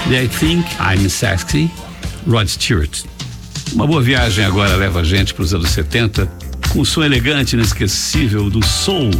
They Think I'm Sexy, Rod Stewart. Uma boa viagem agora leva a gente para os anos 70, com o som elegante e inesquecível do soul